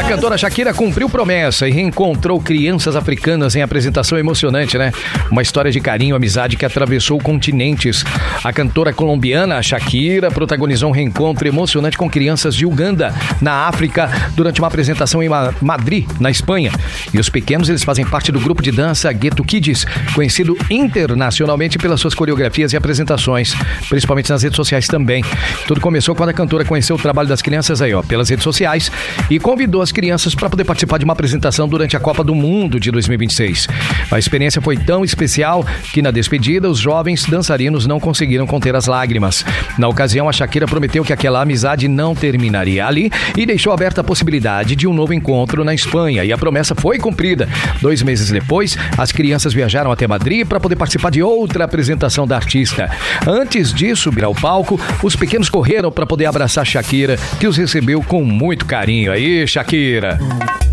a cantora Shakira cumpriu promessa e reencontrou crianças africanas em apresentação emocionante, né? Uma história de carinho e amizade que atravessou continentes. A cantora colombiana Shakira protagonizou um reencontro emocionante com crianças de Uganda, na África, durante uma apresentação em Madrid, na Espanha. E os pequenos, eles fazem parte do grupo de dança Ghetto Kids, conhecido internacionalmente pelas suas coreografias e apresentações, principalmente nas redes sociais também. Tudo começou quando a cantora conheceu o trabalho das crianças aí, pelas redes sociais, e convidou as crianças para poder participar de uma apresentação durante a Copa do Mundo de 2026. A experiência foi tão especial que na despedida os jovens dançarinos não conseguiram conter as lágrimas. Na ocasião, a Shakira prometeu que aquela amizade não terminaria ali e deixou aberta a possibilidade de um novo encontro na Espanha, e a promessa foi cumprida. 2 meses depois, as crianças viajaram até Madrid para poder participar de outra apresentação da artista. Antes de subir ao palco, os pequenos correram para poder abraçar Shakira, que os recebeu com muito carinho. Aí, Shakira!